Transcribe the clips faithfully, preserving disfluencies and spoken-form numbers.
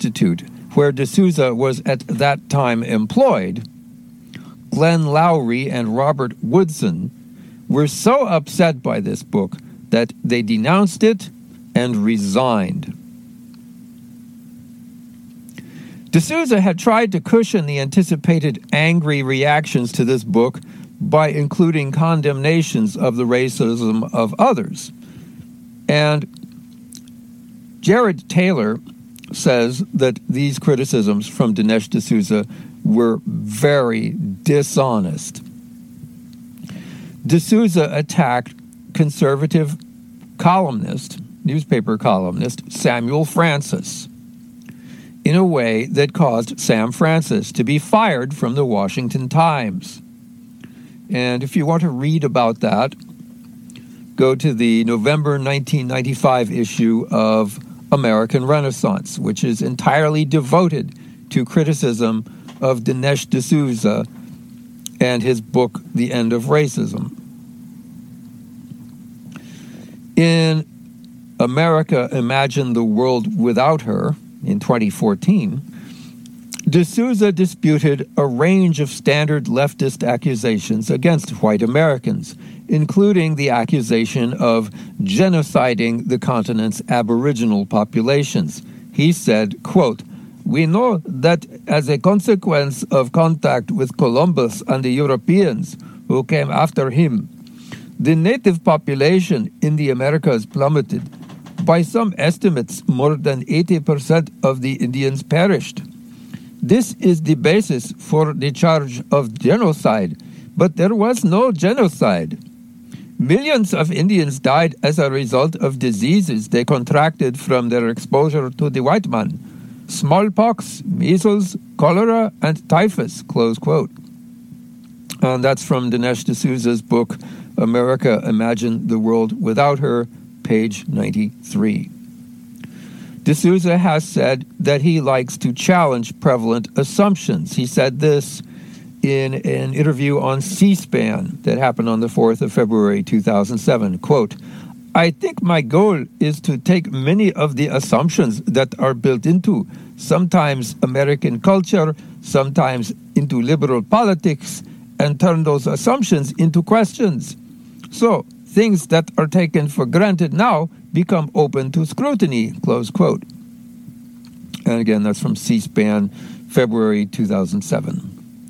Institute, where D'Souza was at that time employed, Glenn Lowry and Robert Woodson were so upset by this book that they denounced it and resigned. D'Souza had tried to cushion the anticipated angry reactions to this book by including condemnations of the racism of others. And Jared Taylor says that these criticisms from Dinesh D'Souza were very dishonest. D'Souza attacked conservative columnist, newspaper columnist, Samuel Francis, in a way that caused Sam Francis to be fired from the Washington Times. And if you want to read about that, go to the November nineteen ninety-five issue of American Renaissance, which is entirely devoted to criticism of Dinesh D'Souza and his book, The End of Racism. In America Imagine the World Without Her, in twenty fourteen, D'Souza disputed a range of standard leftist accusations against white Americans, including the accusation of genociding the continent's aboriginal populations. He said, quote, "We know that as a consequence of contact with Columbus and the Europeans who came after him, the native population in the Americas plummeted. By some estimates, more than eighty percent of the Indians perished. This is the basis for the charge of genocide, but there was no genocide. Millions of Indians died as a result of diseases they contracted from their exposure to the white man: smallpox, measles, cholera, and typhus," close quote. And that's from Dinesh D'Souza's book, America Imagine the World Without Her, page ninety-three. D'Souza has said that he likes to challenge prevalent assumptions. He said this in an interview on C-SPAN that happened on the fourth of February, two thousand seven. Quote, "I think my goal is to take many of the assumptions that are built into sometimes American culture, sometimes into liberal politics, and turn those assumptions into questions. So, things that are taken for granted now become open to scrutiny," close quote. And again, that's from C-SPAN, February two thousand seven.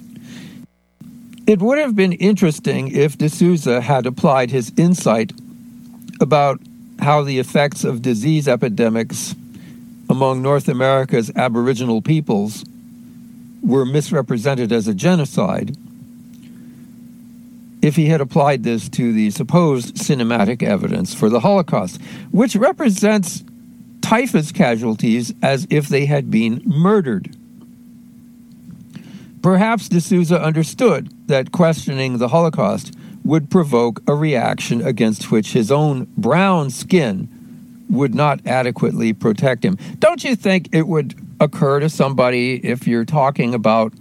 It would have been interesting if D'Souza had applied his insight about how the effects of disease epidemics among North America's Aboriginal peoples were misrepresented as a genocide, if he had applied this to the supposed cinematic evidence for the Holocaust, which represents typhus casualties as if they had been murdered. Perhaps D'Souza understood that questioning the Holocaust would provoke a reaction against which his own brown skin would not adequately protect him. Don't you think it would occur to somebody, if you're talking about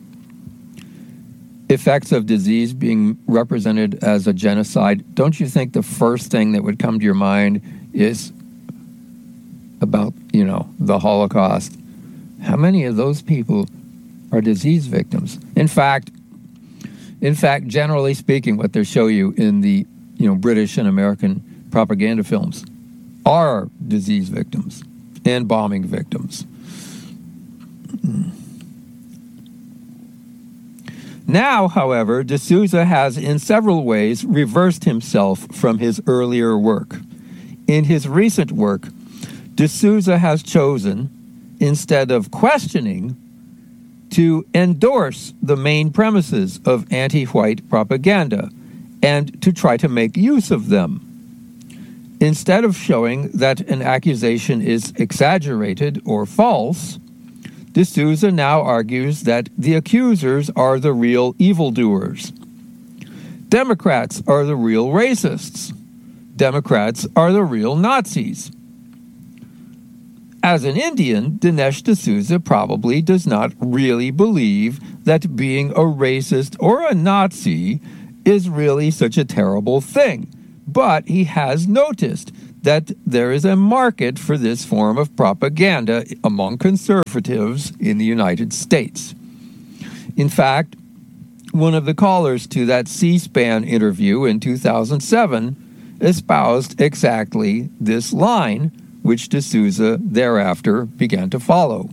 effects of disease being represented as a genocide, don't you think the first thing that would come to your mind is about, you know, the Holocaust? How many of those people are disease victims? In fact, in fact, generally speaking, what they show you in the, you know, British and American propaganda films are disease victims and bombing victims. Now, however, D'Souza has in several ways reversed himself from his earlier work. In his recent work, D'Souza has chosen, instead of questioning, to endorse the main premises of anti-white propaganda and to try to make use of them. Instead of showing that an accusation is exaggerated or false, D'Souza now argues that the accusers are the real evildoers. Democrats are the real racists. Democrats are the real Nazis. As an Indian, Dinesh D'Souza probably does not really believe that being a racist or a Nazi is really such a terrible thing. But he has noticed that there is a market for this form of propaganda among conservatives in the United States. In fact, one of the callers to that C-SPAN interview in two thousand seven espoused exactly this line, which D'Souza thereafter began to follow.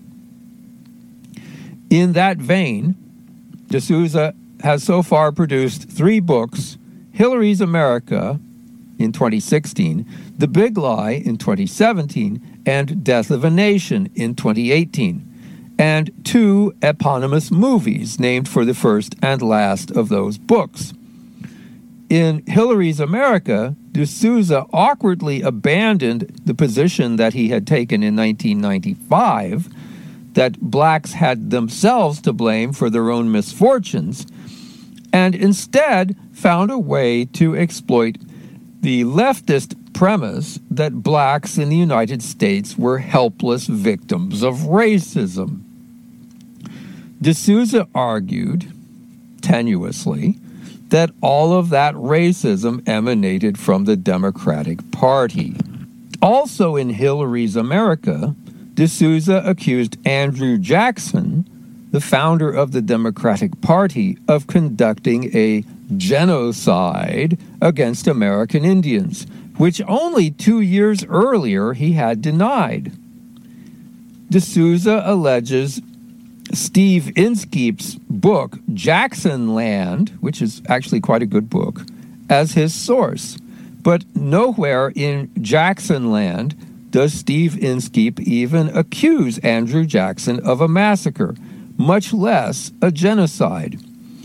In that vein, D'Souza has so far produced three books: Hillary's America in twenty sixteen, The Big Lie in twenty seventeen, and Death of a Nation in twenty eighteen, and two eponymous movies named for the first and last of those books. In Hillary's America, D'Souza awkwardly abandoned the position that he had taken in nineteen ninety-five, that blacks had themselves to blame for their own misfortunes, and instead found a way to exploit the leftist premise that blacks in the United States were helpless victims of racism. D'Souza argued, tenuously, that all of that racism emanated from the Democratic Party. Also in Hillary's America, D'Souza accused Andrew Jackson, the founder of the Democratic Party, of conducting a genocide against American Indians, which only two years earlier he had denied. D'Souza alleges Steve Inskeep's book, Jackson Land, which is actually quite a good book, as his source. But nowhere in Jackson Land does Steve Inskeep even accuse Andrew Jackson of a massacre, much less a genocide.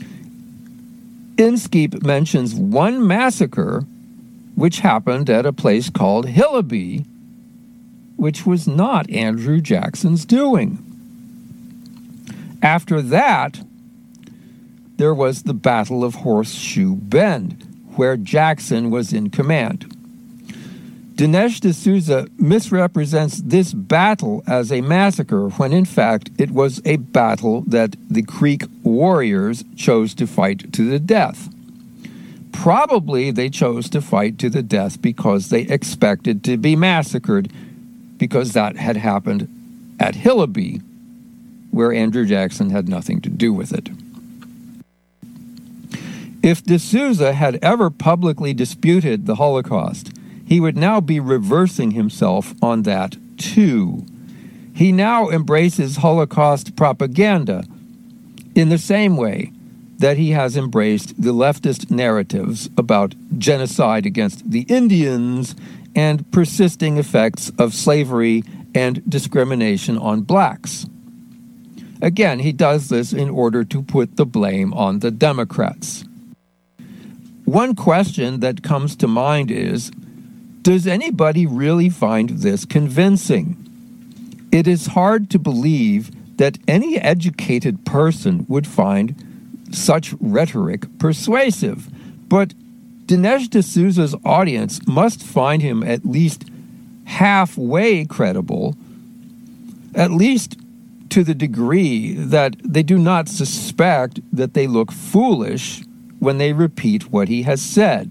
Inskeep mentions one massacre which happened at a place called Hillaby, which was not Andrew Jackson's doing. After that, there was the Battle of Horseshoe Bend, where Jackson was in command. Dinesh D'Souza misrepresents this battle as a massacre when in fact it was a battle that the Creek warriors chose to fight to the death. Probably they chose to fight to the death because they expected to be massacred, because that had happened at Hillaby, where Andrew Jackson had nothing to do with it. If D'Souza had ever publicly disputed the Holocaust, he would now be reversing himself on that too. He now embraces Holocaust propaganda in the same way that he has embraced the leftist narratives about genocide against the Indians and persisting effects of slavery and discrimination on blacks. Again, he does this in order to put the blame on the Democrats. One question that comes to mind is, does anybody really find this convincing? It is hard to believe that any educated person would find such rhetoric persuasive, but Dinesh D'Souza's audience must find him at least halfway credible, at least to the degree that they do not suspect that they look foolish when they repeat what he has said.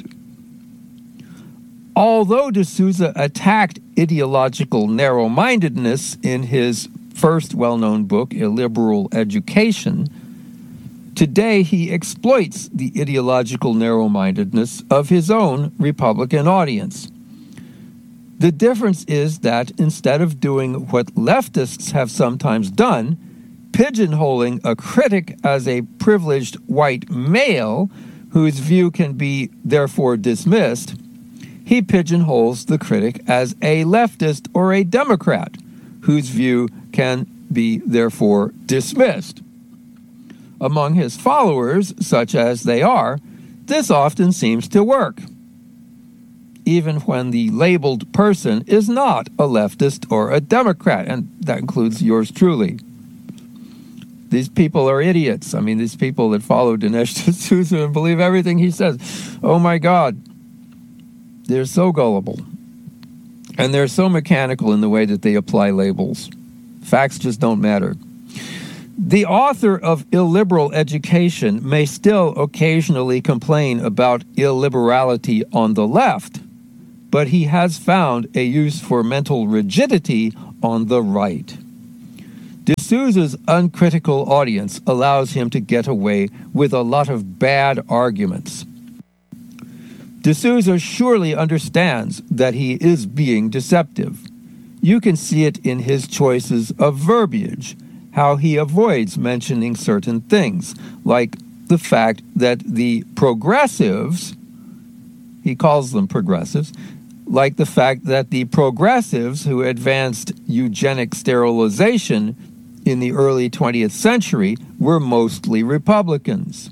Although D'Souza attacked ideological narrow-mindedness in his first well-known book, Illiberal Education, today he exploits the ideological narrow-mindedness of his own Republican audience. The difference is that instead of doing what leftists have sometimes done, pigeonholing a critic as a privileged white male whose view can be therefore dismissed, he pigeonholes the critic as a leftist or a Democrat whose view can be therefore dismissed. Among his followers, such as they are, this often seems to work, even when the labeled person is not a leftist or a Democrat, and that includes yours truly. These people are idiots. I mean, these people that follow Dinesh D'Souza and believe everything he says. Oh my God. They're so gullible. And they're so mechanical in the way that they apply labels. Facts just don't matter. The author of Illiberal Education may still occasionally complain about illiberality on the left, but he has found a use for mental rigidity on the right. D'Souza's uncritical audience allows him to get away with a lot of bad arguments. D'Souza surely understands that he is being deceptive. You can see it in his choices of verbiage, how he avoids mentioning certain things, like the fact that the progressives, he calls them progressives, like the fact that the progressives who advanced eugenic sterilization in the early twentieth century were mostly Republicans.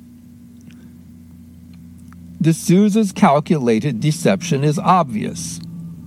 D'Souza's calculated deception is obvious.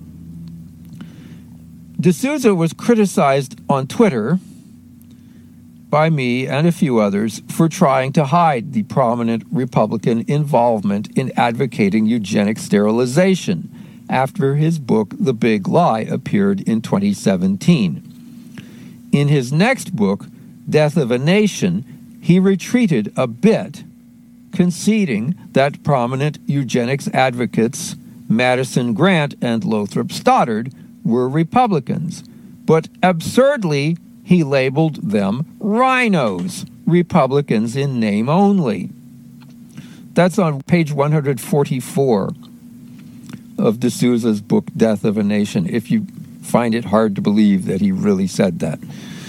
D'Souza was criticized on Twitter by me and a few others for trying to hide the prominent Republican involvement in advocating eugenic sterilization after his book The Big Lie appeared in twenty seventeen. In his next book, Death of a Nation, he retreated a bit, conceding that prominent eugenics advocates Madison Grant and Lothrop Stoddard were Republicans, but absurdly he labeled them rhinos, Republicans in name only. That's on page one hundred forty-four of D'Souza's book, Death of a Nation, if you find it hard to believe that he really said that.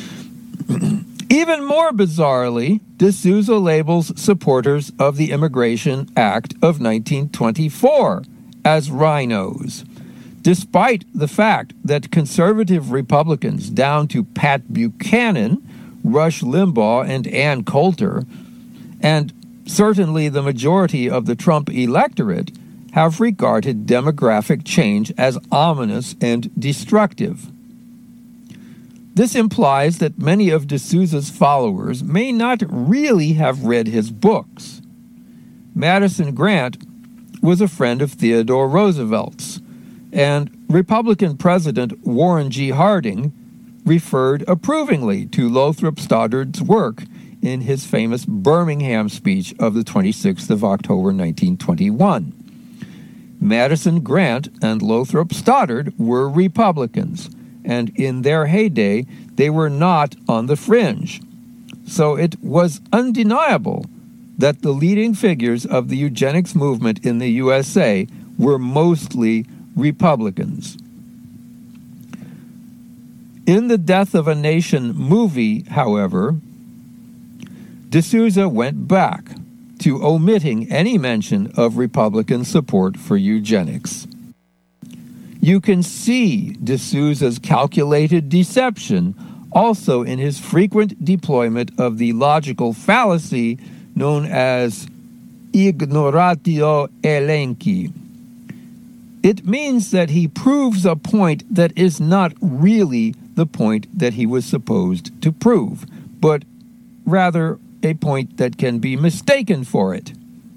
Even more bizarrely, D'Souza labels supporters of the Immigration Act of nineteen twenty-four as rhinos, despite the fact that conservative Republicans down to Pat Buchanan, Rush Limbaugh, and Ann Coulter, and certainly the majority of the Trump electorate, have regarded demographic change as ominous and destructive. This implies that many of D'Souza's followers may not really have read his books. Madison Grant was a friend of Theodore Roosevelt's, and Republican President Warren G. Harding referred approvingly to Lothrop Stoddard's work in his famous Birmingham speech of the twenty-sixth of October, nineteen twenty-one. Madison Grant and Lothrop Stoddard were Republicans, and in their heyday, they were not on the fringe. So it was undeniable that the leading figures of the eugenics movement in the U S A were mostly Republicans. In the Death of a Nation movie, however, D'Souza went back to omitting any mention of Republican support for eugenics. You can see D'Souza's calculated deception also in his frequent deployment of the logical fallacy known as ignoratio elenchi. It means that he proves a point that is not really the point that he was supposed to prove, but rather a point that can be mistaken for it.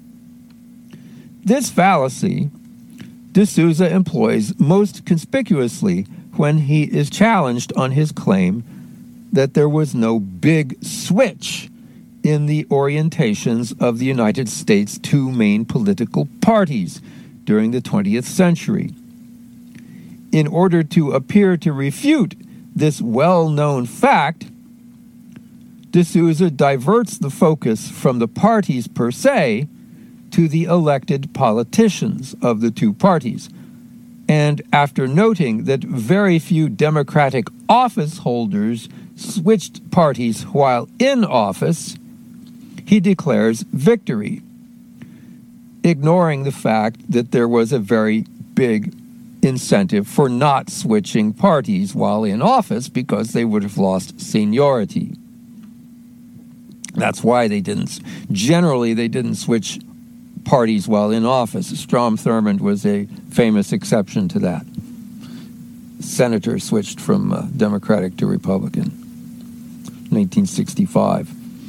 This fallacy D'Souza employs most conspicuously when he is challenged on his claim that there was no big switch in the orientations of the United States' two main political parties during the twentieth century. In order to appear to refute this well-known fact, D'Souza diverts the focus from the parties per se to the elected politicians of the two parties. And after noting that very few Democratic office holders switched parties while in office, he declares victory, ignoring the fact that there was a very big incentive for not switching parties while in office because they would have lost seniority. That's why they didn't, generally they didn't switch parties while in office. Strom Thurmond was a famous exception to that. Senator switched from uh, Democratic to Republican, nineteen sixty-five.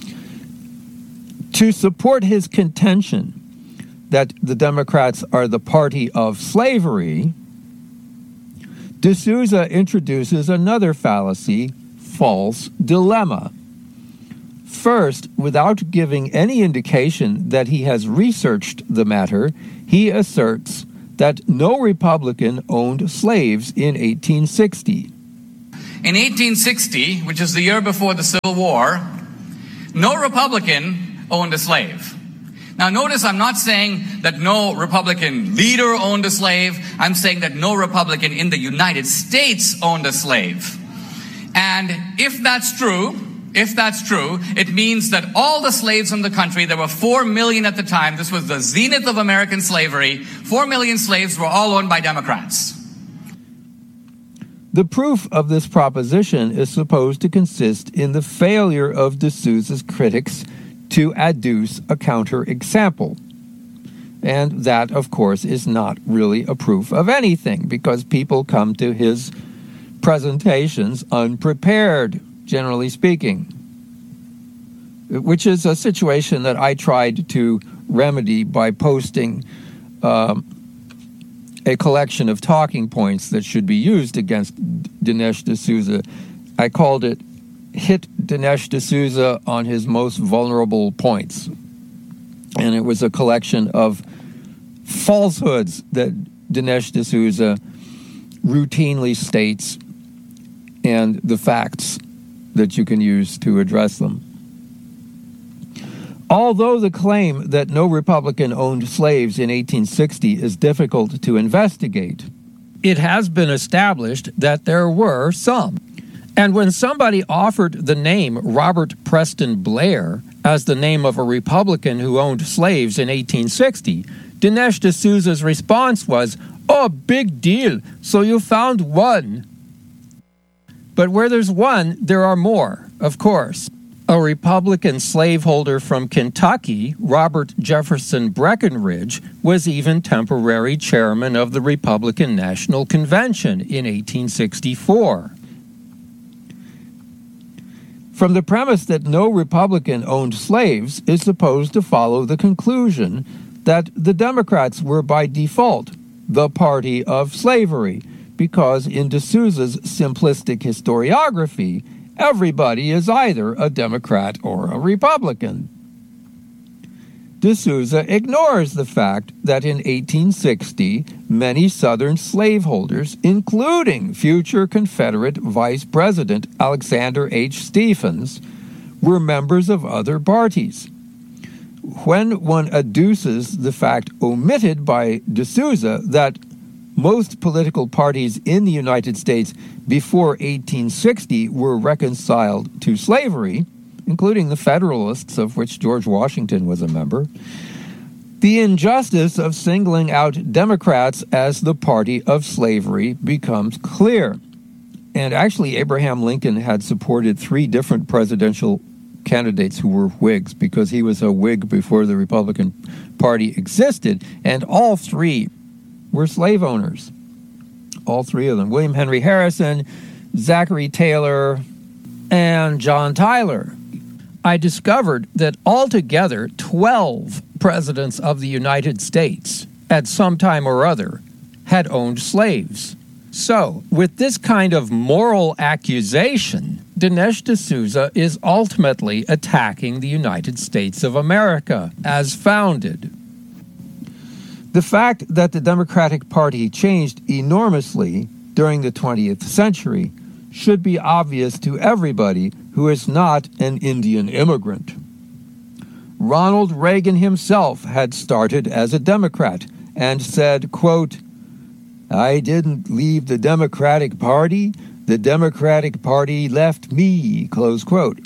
To support his contention that the Democrats are the party of slavery, D'Souza introduces another fallacy, false dilemma. First, without giving any indication that he has researched the matter, he asserts that no Republican owned slaves in eighteen sixty. In eighteen sixty, which is the year before the Civil War, no Republican owned a slave. Now notice I'm not saying that no Republican leader owned a slave. I'm saying that no Republican in the United States owned a slave. And if that's true, if that's true, it means that all the slaves in the country, there were four million at the time, this was the zenith of American slavery, four million slaves were all owned by Democrats. The proof of this proposition is supposed to consist in the failure of de Souza's critics to adduce a counterexample. And that, of course, is not really a proof of anything, because people come to his presentations unprepared, generally speaking, which is a situation that I tried to remedy by posting um, a collection of talking points that should be used against Dinesh D'Souza. I called it Hit Dinesh D'Souza on His Most Vulnerable Points. And it was a collection of falsehoods that Dinesh D'Souza routinely states and the facts that you can use to address them. Although the claim that no Republican owned slaves in eighteen sixty is difficult to investigate, it has been established that there were some. And when somebody offered the name Robert Preston Blair as the name of a Republican who owned slaves in eighteen sixty, Dinesh D'Souza's response was, "Oh, big deal, so you found one." But where there's one, there are more, of course. A Republican slaveholder from Kentucky, Robert Jefferson Breckinridge, was even temporary chairman of the Republican National Convention in eighteen sixty-four. From the premise that no Republican owned slaves is supposed to follow the conclusion that the Democrats were by default the party of slavery, because in D'Souza's simplistic historiography, everybody is either a Democrat or a Republican. D'Souza ignores the fact that in eighteen sixty, many Southern slaveholders, including future Confederate Vice President Alexander H. Stephens, were members of other parties. When one adduces the fact omitted by D'Souza that most political parties in the United States before eighteen sixty were reconciled to slavery, including the Federalists, of which George Washington was a member, the injustice of singling out Democrats as the party of slavery becomes clear. And actually, Abraham Lincoln had supported three different presidential candidates who were Whigs, because he was a Whig before the Republican Party existed, and all three were slave owners. All three of them. William Henry Harrison, Zachary Taylor, and John Tyler. I discovered that altogether twelve presidents of the United States at some time or other had owned slaves. So, with this kind of moral accusation, Dinesh D'Souza is ultimately attacking the United States of America as founded. The fact that the Democratic Party changed enormously during the twentieth century should be obvious to everybody who is not an Indian immigrant. Ronald Reagan himself had started as a Democrat and said, quote, "I didn't leave the Democratic Party, the Democratic Party left me," close quote.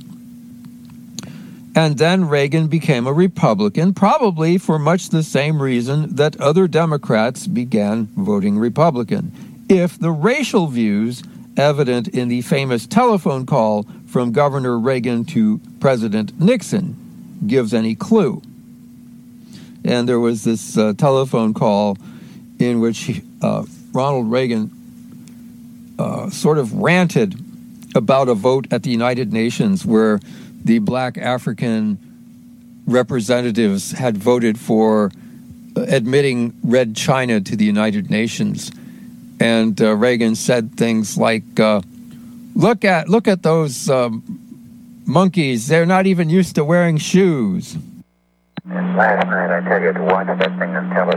And then Reagan became a Republican, probably for much the same reason that other Democrats began voting Republican, if the racial views evident in the famous telephone call from Governor Reagan to President Nixon gives any clue. And there was this uh, telephone call in which he, uh, Ronald Reagan uh, sort of ranted about a vote at the United Nations where the black African representatives had voted for admitting Red China to the United Nations. And uh, Reagan said things like, uh, look at look at those um, monkeys. They're not even used to wearing shoes. Last night, I tell you, to watch that thing on television,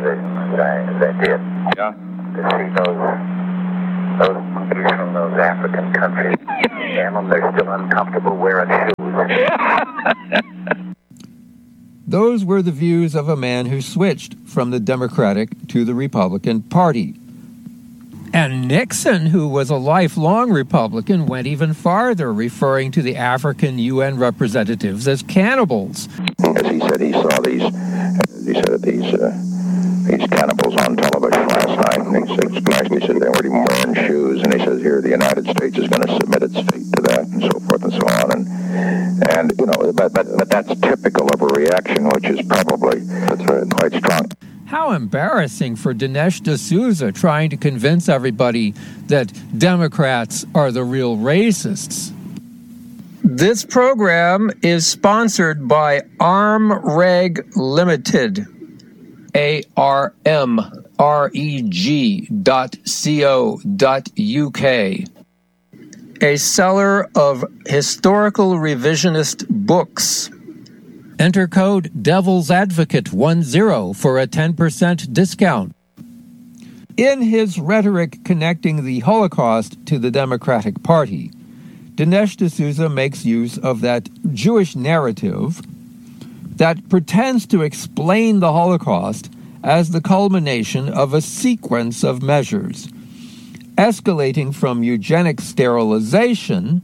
that I, that I did. Yeah. To see those, those monkeys from those African countries. Damn them, they're still uncomfortable wearing shoes. Those were the views of a man who switched from the Democratic to the Republican Party. And Nixon, who was a lifelong Republican, went even farther, referring to the African U N representatives as cannibals. As he said, he saw these, he said these, uh, these cannibals on television last night, and he said, he said they weren't even wearing shoes, and he says, here, the United States is going to submit its fate to that, and so forth and so on, and, and you know, but, but, but that's typical of a reaction, which is probably that's right, quite strong. How embarrassing for Dinesh D'Souza trying to convince everybody that Democrats are the real racists. This program is sponsored by ArmReg Limited, A R M R E G dot co dot U K, a seller of historical revisionist books. Enter code Devil's Advocate ten for a ten percent discount. In his rhetoric connecting the Holocaust to the Democratic Party, Dinesh D'Souza makes use of that Jewish narrative that pretends to explain the Holocaust as the culmination of a sequence of measures, escalating from eugenic sterilization,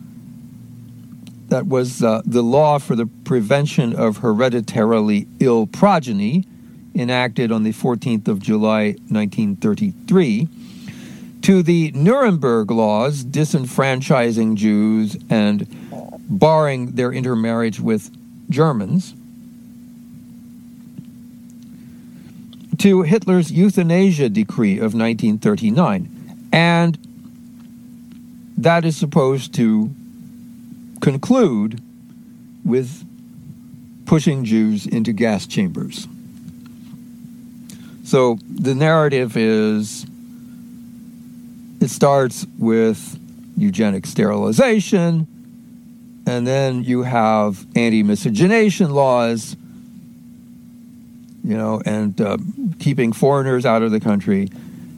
that was uh, the law for the prevention of hereditarily ill progeny, enacted on the fourteenth of July, nineteen thirty-three, to the Nuremberg laws disenfranchising Jews and barring their intermarriage with Germans, to Hitler's euthanasia decree of nineteen thirty-nine. And that is supposed to conclude with pushing Jews into gas chambers. So the narrative is, it starts with eugenic sterilization, and then you have anti-miscegenation laws, you know, and uh, keeping foreigners out of the country.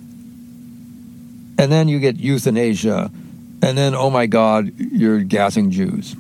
And then you get euthanasia, and then, oh my God, you're gassing Jews.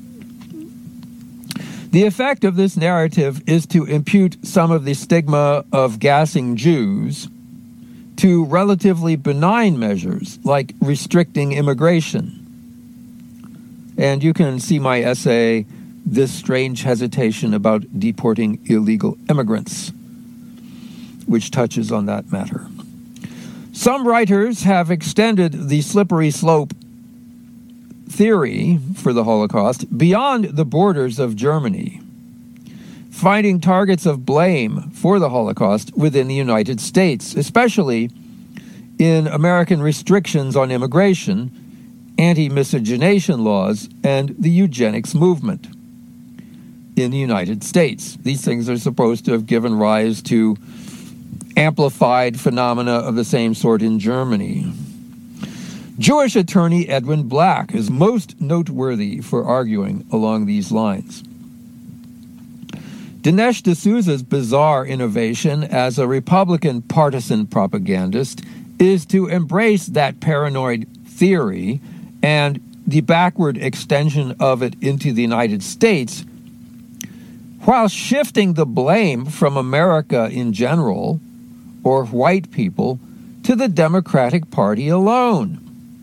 The effect of this narrative is to impute some of the stigma of gassing Jews to relatively benign measures, like restricting immigration. And you can see my essay, This Strange Hesitation About Deporting Illegal Immigrants, which touches on that matter. Some writers have extended the slippery slope theory for the Holocaust beyond the borders of Germany, finding targets of blame for the Holocaust within the United States, especially in American restrictions on immigration, anti-miscegenation laws, and the eugenics movement in the United States. These things are supposed to have given rise to amplified phenomena of the same sort in Germany. Jewish attorney Edwin Black is most noteworthy for arguing along these lines. Dinesh D'Souza's bizarre innovation as a Republican partisan propagandist is to embrace that paranoid theory and the backward extension of it into the United States, while shifting the blame from America in general, or white people, to the Democratic Party alone.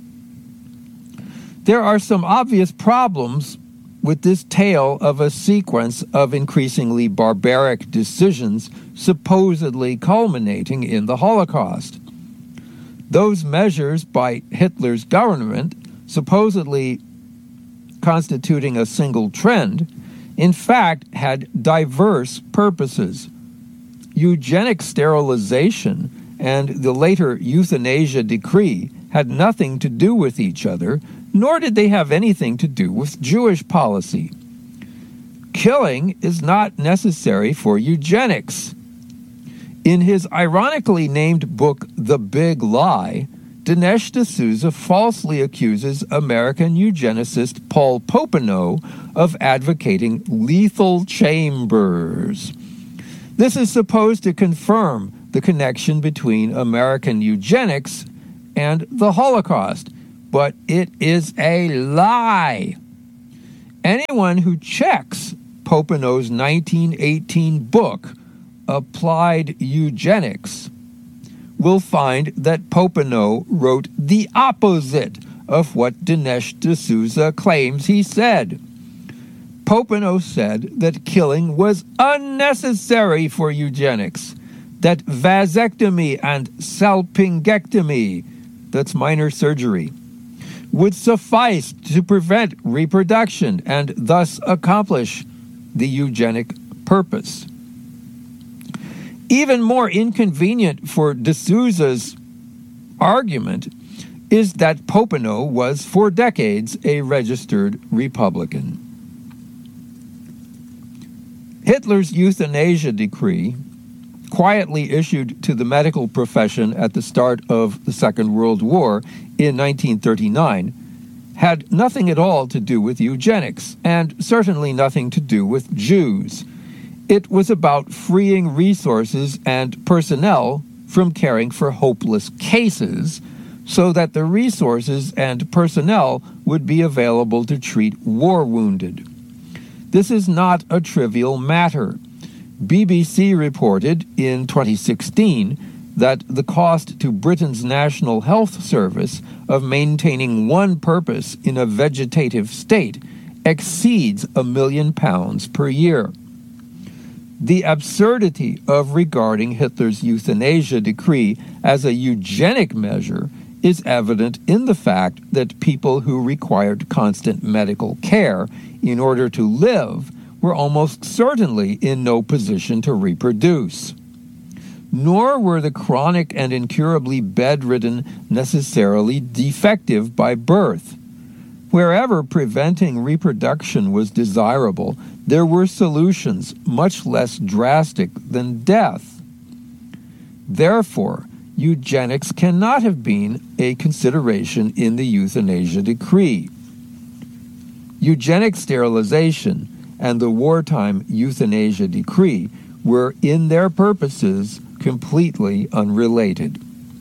There are some obvious problems with this tale of a sequence of increasingly barbaric decisions supposedly culminating in the Holocaust. Those measures by Hitler's government, supposedly constituting a single trend, in fact had diverse purposes. Eugenic sterilization and the later euthanasia decree had nothing to do with each other, nor did they have anything to do with Jewish policy. Killing is not necessary for eugenics. In his ironically named book, The Big Lie, Dinesh D'Souza falsely accuses American eugenicist Paul Popenoe of advocating lethal chambers. This is supposed to confirm the connection between American eugenics and the Holocaust, but it is a lie. Anyone who checks Popenoe's nineteen eighteen book, Applied Eugenics, will find that Popenoe wrote the opposite of what Dinesh D'Souza claims he said. Popenoe said that killing was unnecessary for eugenics, that vasectomy and salpingectomy, that's minor surgery, would suffice to prevent reproduction and thus accomplish the eugenic purpose. Even more inconvenient for D'Souza's argument is that Popenoe was for decades a registered Republican. Hitler's euthanasia decree, quietly issued to the medical profession at the start of the Second World War in nineteen thirty-nine, had nothing at all to do with eugenics, and certainly nothing to do with Jews. It was about freeing resources and personnel from caring for hopeless cases so that the resources and personnel would be available to treat war wounded. This is not a trivial matter. B B C reported in twenty sixteen that the cost to Britain's National Health Service of maintaining one purpose in a vegetative state exceeds a million pounds per year. The absurdity of regarding Hitler's euthanasia decree as a eugenic measure is evident in the fact that people who required constant medical care in order to live were almost certainly in no position to reproduce. Nor were the chronic and incurably bedridden necessarily defective by birth. Wherever preventing reproduction was desirable, there were solutions much less drastic than death. Therefore, eugenics cannot have been a consideration in the euthanasia decree. Eugenic sterilization and the wartime euthanasia decree were, in their purposes, completely unrelated.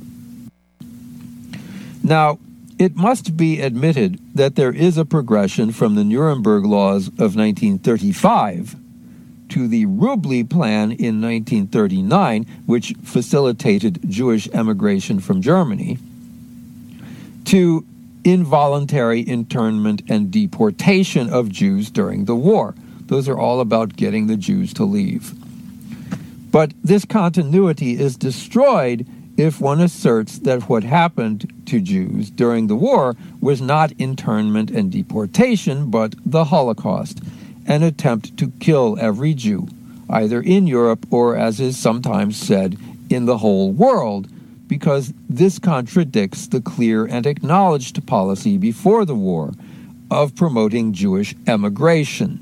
Now, it must be admitted that there is a progression from the Nuremberg Laws of nineteen thirty-five to the Rubli Plan in nineteen thirty-nine, which facilitated Jewish emigration from Germany, to involuntary internment and deportation of Jews during the war. Those are all about getting the Jews to leave. But this continuity is destroyed if one asserts that what happened to Jews during the war was not internment and deportation, but the Holocaust, an attempt to kill every Jew, either in Europe or, as is sometimes said, in the whole world, because this contradicts the clear and acknowledged policy before the war of promoting Jewish emigration.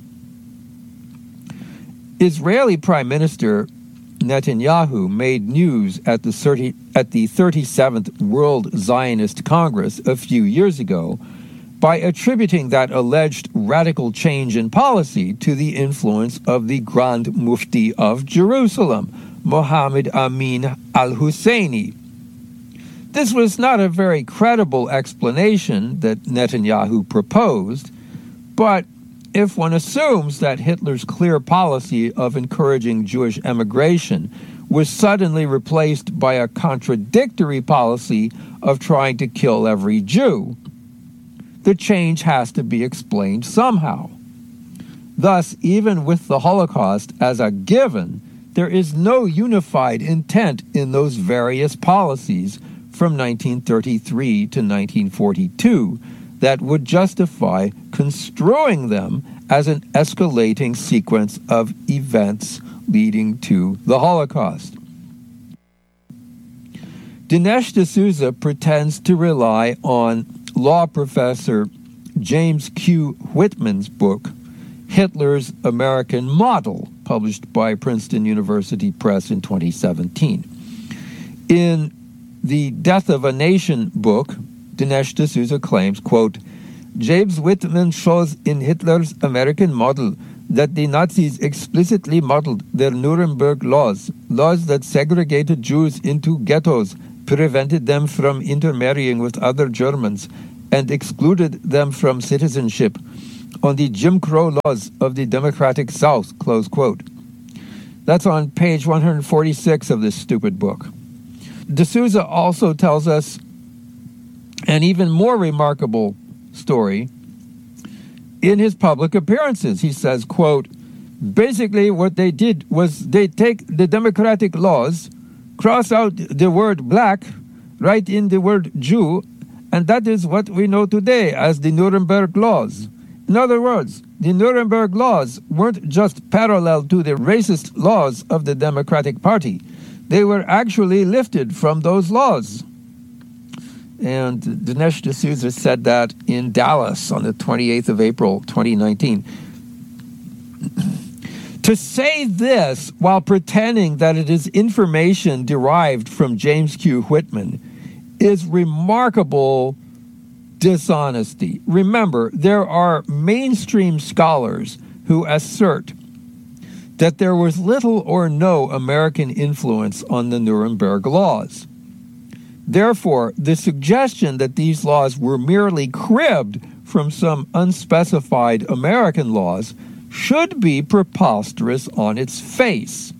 Israeli Prime Minister Netanyahu made news at the, thirty, at the thirty-seventh World Zionist Congress a few years ago by attributing that alleged radical change in policy to the influence of the Grand Mufti of Jerusalem, Mohammed Amin al-Husseini. This was not a very credible explanation that Netanyahu proposed, but if one assumes that Hitler's clear policy of encouraging Jewish emigration was suddenly replaced by a contradictory policy of trying to kill every Jew, the change has to be explained somehow. Thus, even with the Holocaust as a given, there is no unified intent in those various policies from nineteen thirty-three to nineteen forty-two that would justify construing them as an escalating sequence of events leading to the Holocaust. Dinesh D'Souza pretends to rely on law professor James Q. Whitman's book, Hitler's American Model, published by Princeton University Press in twenty seventeen. In the Death of a Nation book, Dinesh D'Souza claims, quote, James Whitman shows in Hitler's American Model that the Nazis explicitly modeled their Nuremberg laws, laws that segregated Jews into ghettos, prevented them from intermarrying with other Germans, and excluded them from citizenship, on the Jim Crow laws of the Democratic South, close quote. That's on page one hundred forty-six of this stupid book. D'Souza also tells us an even more remarkable story in his public appearances. He says, quote, basically what they did was they take the democratic laws, cross out the word black, write in the word Jew, and that is what we know today as the Nuremberg laws. In other words, the Nuremberg laws weren't just parallel to the racist laws of the Democratic Party. They were actually lifted from those laws. And Dinesh D'Souza said that in Dallas on the twenty-eighth of April, twenty nineteen. To say this while pretending that it is information derived from James Q. Whitman is remarkable dishonesty. Remember, there are mainstream scholars who assert that there was little or no American influence on the Nuremberg laws. Therefore, the suggestion that these laws were merely cribbed from some unspecified American laws should be preposterous on its face.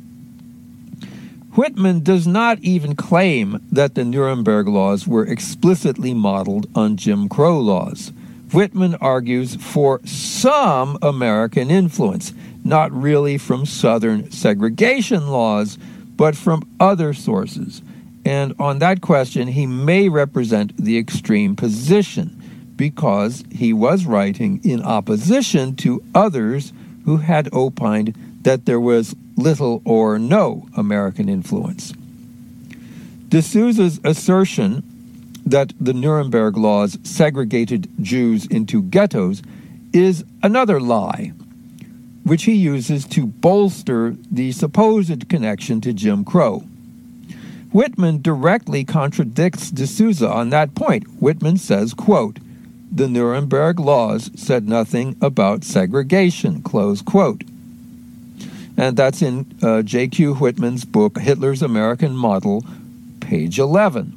Whitman does not even claim that the Nuremberg laws were explicitly modeled on Jim Crow laws. Whitman argues for some American influence, not really from Southern segregation laws, but from other sources. And on that question, he may represent the extreme position because he was writing in opposition to others who had opined that there was little or no American influence. D'Souza's assertion that the Nuremberg laws segregated Jews into ghettos is another lie, which he uses to bolster the supposed connection to Jim Crow. Whitman directly contradicts D'Souza on that point. Whitman says, quote, the Nuremberg laws said nothing about segregation, close quote. And that's in uh, J Q. Whitman's book, Hitler's American Model, page eleven.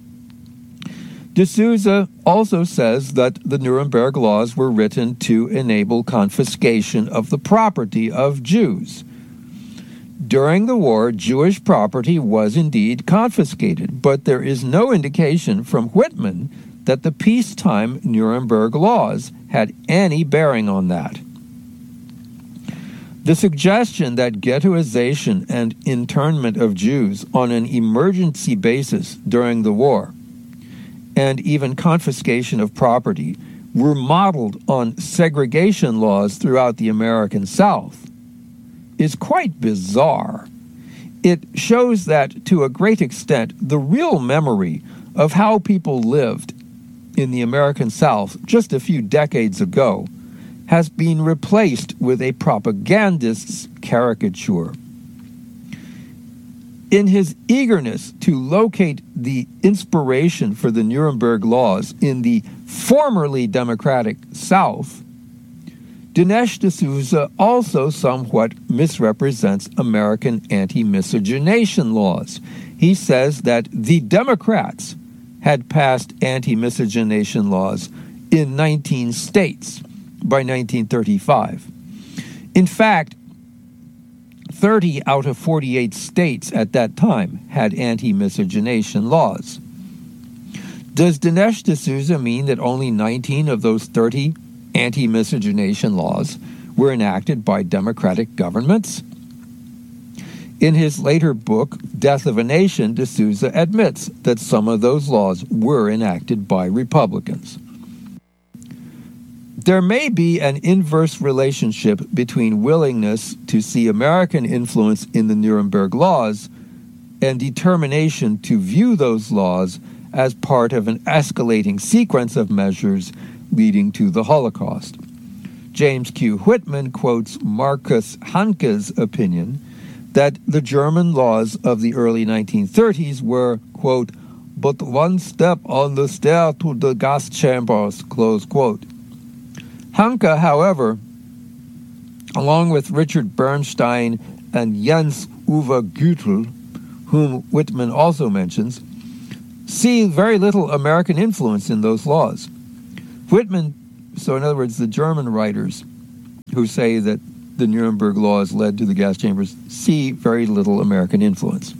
D'Souza also says that the Nuremberg laws were written to enable confiscation of the property of Jews. During the war, Jewish property was indeed confiscated, but there is no indication from Whitman that the peacetime Nuremberg laws had any bearing on that. The suggestion that ghettoization and internment of Jews on an emergency basis during the war, and even confiscation of property, were modeled on segregation laws throughout the American South, is quite bizarre. It shows that, to a great extent, the real memory of how people lived in the American South just a few decades ago has been replaced with a propagandist's caricature. In his eagerness to locate the inspiration for the Nuremberg laws in the formerly democratic South, Dinesh D'Souza also somewhat misrepresents American anti-miscegenation laws. He says that the Democrats had passed anti-miscegenation laws in nineteen states by nineteen thirty-five. In fact, thirty out of forty-eight states at that time had anti-miscegenation laws. Does Dinesh D'Souza mean that only nineteen of those thirty anti-miscegenation laws were enacted by Democratic governments? In his later book, Death of a Nation, D'Souza admits that some of those laws were enacted by Republicans. There may be an inverse relationship between willingness to see American influence in the Nuremberg laws and determination to view those laws as part of an escalating sequence of measures leading to the Holocaust. James Q. Whitman quotes Marcus Hanke's opinion that the German laws of the early nineteen thirties were, quote, but one step on the stair to the gas chambers, close quote. Hanke, however, along with Richard Bernstein and Jens Uwe Gütel, whom Whitman also mentions, see very little American influence in those laws. Whitman, so in other words, the German writers who say that the Nuremberg laws led to the gas chambers, see very little American influence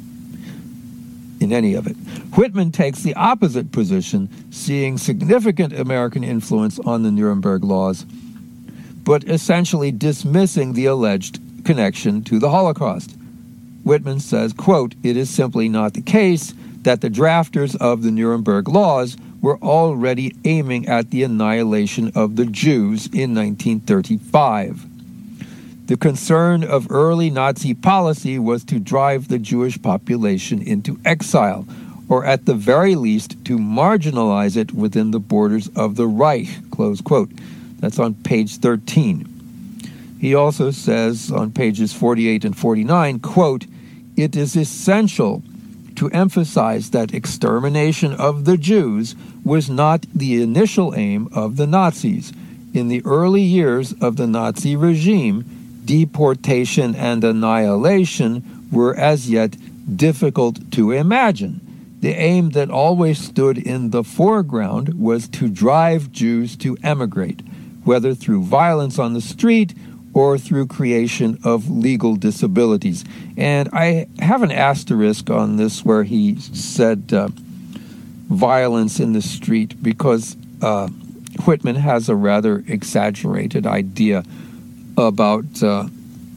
in any of it. Whitman takes the opposite position, seeing significant American influence on the Nuremberg laws, but essentially dismissing the alleged connection to the Holocaust. Whitman says, quote, "It is simply not the case that the drafters of the Nuremberg laws were already aiming at the annihilation of the Jews in nineteen thirty-five. The concern of early Nazi policy was to drive the Jewish population into exile, or at the very least to marginalize it within the borders of the Reich," close quote. That's on page thirteen. He also says on pages forty-eight and forty-nine, quote, "It is essential to emphasize that extermination of the Jews was not the initial aim of the Nazis. In the early years of the Nazi regime, deportation and annihilation were as yet difficult to imagine. The aim that always stood in the foreground was to drive Jews to emigrate, whether through violence on the street or through creation of legal disabilities." And I have an asterisk on this where he said uh, violence in the street, because uh, Whitman has a rather exaggerated idea about uh,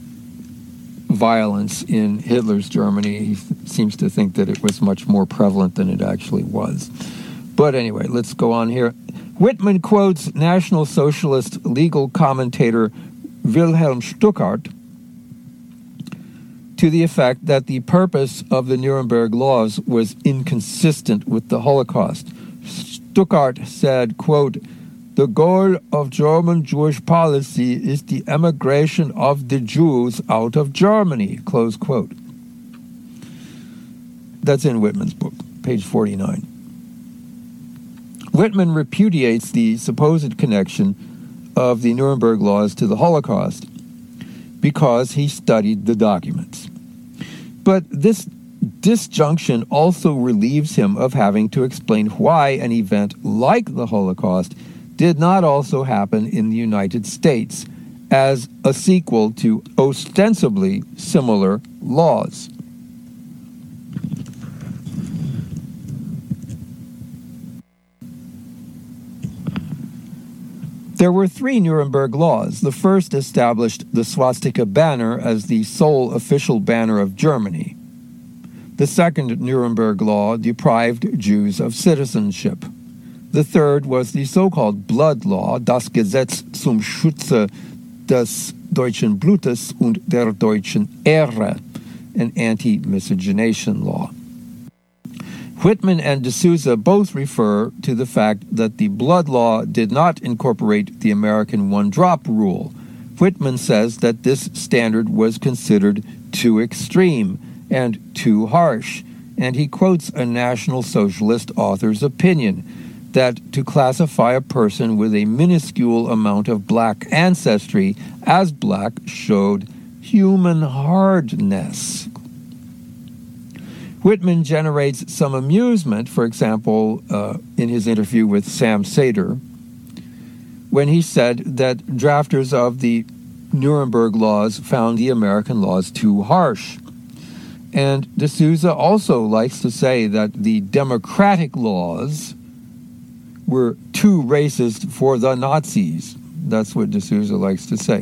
violence in Hitler's Germany. He seems to think that it was much more prevalent than it actually was. But anyway, let's go on here. Whitman quotes National Socialist legal commentator Wilhelm Stuckart to the effect that the purpose of the Nuremberg laws was inconsistent with the Holocaust. Stuckart said, quote, "The goal of German Jewish policy is the emigration of the Jews out of Germany," close quote. That's in Whitman's book, page forty-nine. Whitman repudiates the supposed connection of the Nuremberg laws to the Holocaust because he studied the documents. But this disjunction also relieves him of having to explain why an event like the Holocaust did not also happen in the United States as a sequel to ostensibly similar laws. There were three Nuremberg laws. The first established the swastika banner as the sole official banner of Germany. The second Nuremberg law deprived Jews of citizenship. The third was the so-called Blood Law, das Gesetz zum Schutze des deutschen Blutes und der deutschen Ehre, an anti-miscegenation law. Whitman and D'Souza both refer to the fact that the Blood Law did not incorporate the American one-drop rule. Whitman says that this standard was considered too extreme and too harsh, and he quotes a National Socialist author's opinion that to classify a person with a minuscule amount of black ancestry as black showed human hardness. Whitman generates some amusement, for example, uh, in his interview with Sam Seder, when he said that drafters of the Nuremberg laws found the American laws too harsh. And D'Souza also likes to say that the democratic laws were too racist for the Nazis. That's what D'Souza likes to say.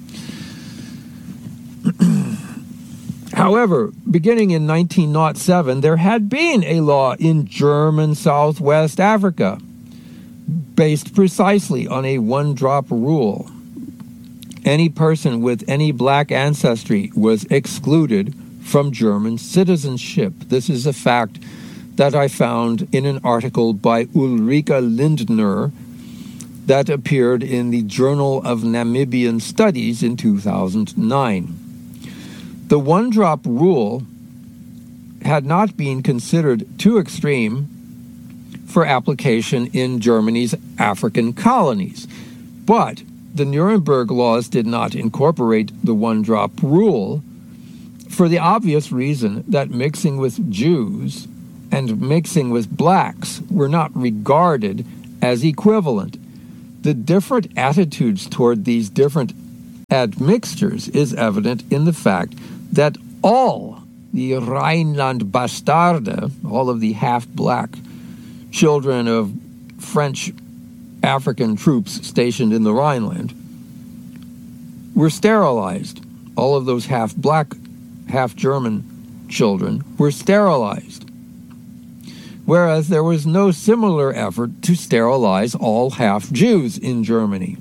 However, beginning in nineteen oh seven, there had been a law in German Southwest Africa based precisely on a one-drop rule. Any person with any black ancestry was excluded from German citizenship. This is a fact that I found in an article by Ulrika Lindner that appeared in the Journal of Namibian Studies in two thousand nine. The one-drop rule had not been considered too extreme for application in Germany's African colonies, but the Nuremberg laws did not incorporate the one-drop rule for the obvious reason that mixing with Jews and mixing with blacks were not regarded as equivalent. The different attitudes toward these different admixtures is evident in the fact that all the Rheinland-Bastarde, all of the half-black children of French African troops stationed in the Rhineland, were sterilized. All of those half-black, half-German children were sterilized, whereas there was no similar effort to sterilize all half-Jews in Germany.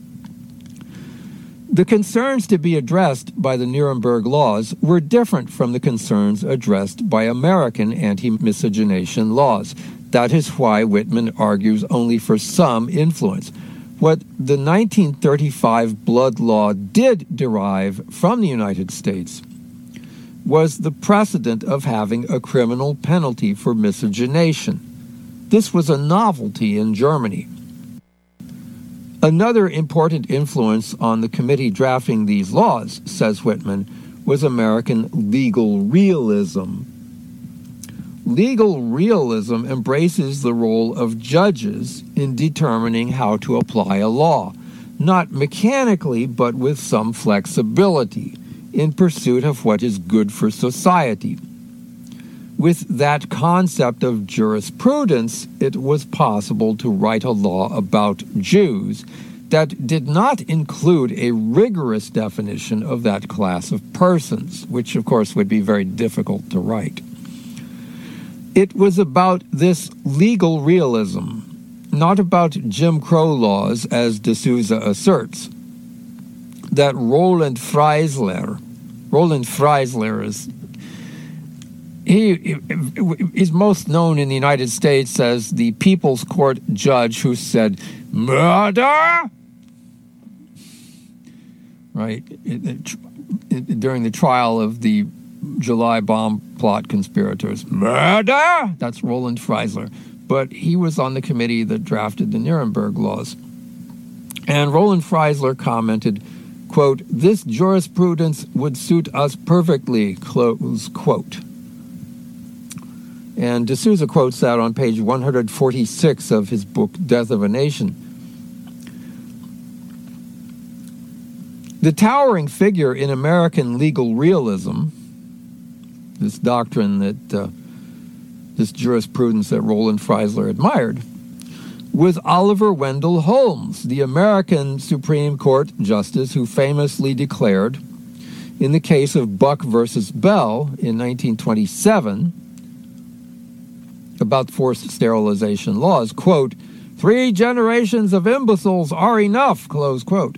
The concerns to be addressed by the Nuremberg laws were different from the concerns addressed by American anti-miscegenation laws. That is why Whitman argues only for some influence. What the nineteen thirty-five blood law did derive from the United States was the precedent of having a criminal penalty for miscegenation. This was a novelty in Germany. Another important influence on the committee drafting these laws, says Whitman, was American legal realism. Legal realism embraces the role of judges in determining how to apply a law, not mechanically, but with some flexibility, in pursuit of what is good for society. With that concept of jurisprudence, it was possible to write a law about Jews that did not include a rigorous definition of that class of persons, which of course would be very difficult to write. It was about this legal realism, not about Jim Crow laws, as D'Souza asserts, that Roland Freisler, Roland Freisler is He is most known in the United States as the People's Court judge who said, "Murder!" Right? It, it, it, during the trial of the July bomb plot conspirators. Murder! That's Roland Freisler. But he was on the committee that drafted the Nuremberg laws. And Roland Freisler commented, quote, "This jurisprudence would suit us perfectly," close quote. And D'Souza quotes that on page one forty-six of his book, Death of a Nation. The towering figure in American legal realism, this doctrine that, uh, this jurisprudence that Roland Freisler admired, was Oliver Wendell Holmes, the American Supreme Court justice who famously declared, in the case of Buck versus Bell in nineteen twenty-seven, about forced sterilization laws, quote, "Three generations of imbeciles are enough," close quote.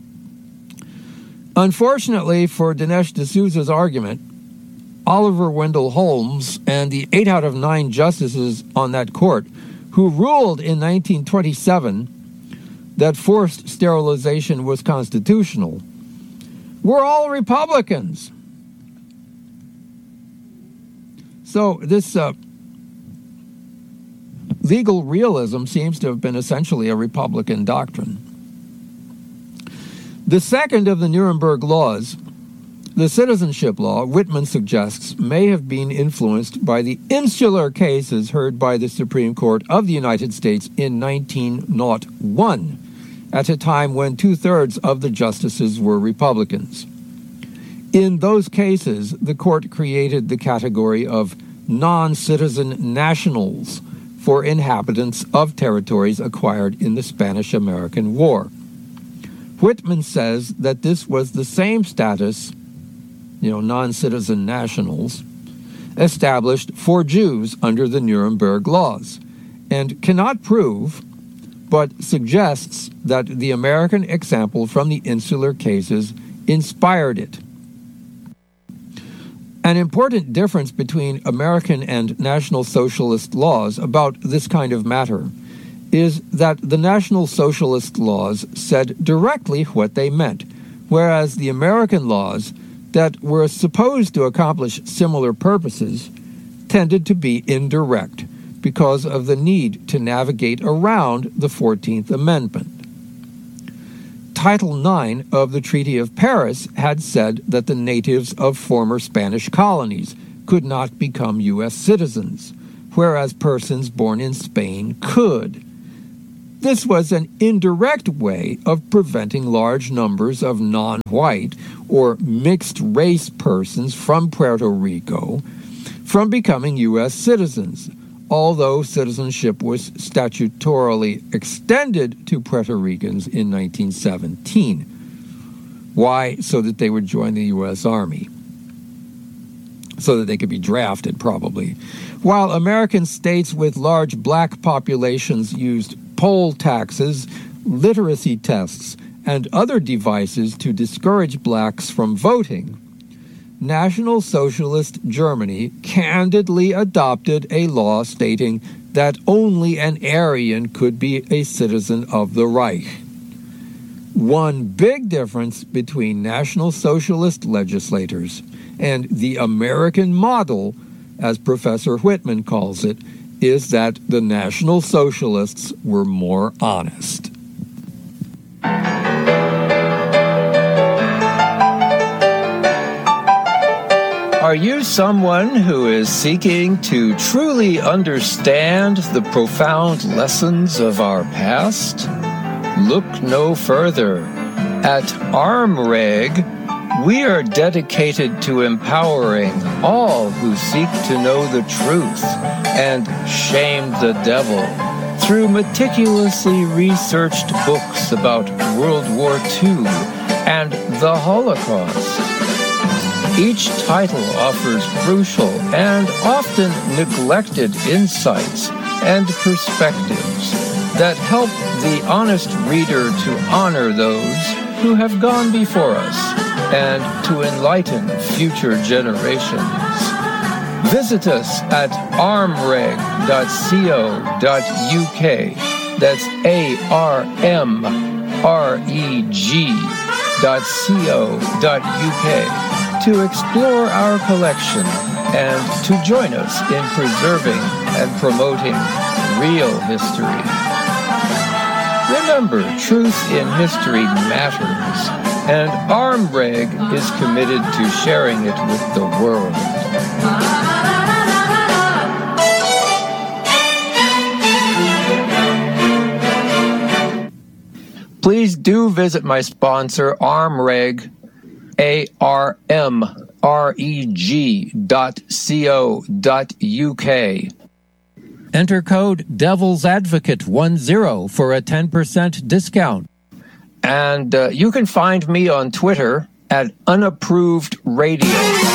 Unfortunately for Dinesh D'Souza's argument, Oliver Wendell Holmes and the eight out of nine justices on that court who ruled in nineteen twenty-seven that forced sterilization was constitutional were all Republicans. So this uh, legal realism seems to have been essentially a Republican doctrine. The second of the Nuremberg laws, the citizenship law, Whitman suggests, may have been influenced by the insular cases heard by the Supreme Court of the United States in nineteen oh one, at a time when two-thirds of the justices were Republicans. In those cases, the court created the category of non-citizen nationals for inhabitants of territories acquired in the Spanish-American War. Whitman says that this was the same status, you know, non-citizen nationals, established for Jews under the Nuremberg laws, and cannot prove, but suggests that the American example from the insular cases inspired it. An important difference between American and National Socialist laws about this kind of matter is that the National Socialist laws said directly what they meant, whereas the American laws that were supposed to accomplish similar purposes tended to be indirect because of the need to navigate around the fourteenth Amendment. Title nine of the Treaty of Paris had said that the natives of former Spanish colonies could not become U S citizens, whereas persons born in Spain could. This was an indirect way of preventing large numbers of non-white or mixed-race persons from Puerto Rico from becoming U S citizens, although citizenship was statutorily extended to Puerto Ricans in nineteen seventeen. Why? So that they would join the U S Army. So that they could be drafted, probably. While American states with large black populations used poll taxes, literacy tests, and other devices to discourage blacks from voting, National Socialist Germany candidly adopted a law stating that only an Aryan could be a citizen of the Reich. One big difference between National Socialist legislators and the American model, as Professor Whitman calls it, is that the National Socialists were more honest. Are you someone who is seeking to truly understand the profound lessons of our past? Look no further. At ArmReg, we are dedicated to empowering all who seek to know the truth and shame the devil through meticulously researched books about World War Two and the Holocaust. Each title offers crucial and often neglected insights and perspectives that help the honest reader to honor those who have gone before us and to enlighten future generations. Visit us at armreg dot co dot u k. That's A R M R E G dot co dot u k to explore our collection and to join us in preserving and promoting real history. Remember, truth in history matters, and ArmReg is committed to sharing it with the world. Please do visit my sponsor, ArmReg, A R M R E G dot co dot U K. Enter code Devil's Advocate ten for a ten percent discount. And uh, you can find me on Twitter at Unapproved Radio.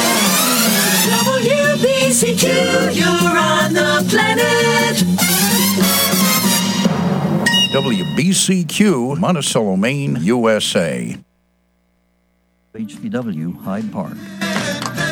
W B C Q, you're on the planet. W B C Q, Monticello, Maine, U S A. H V W, Hyde Park.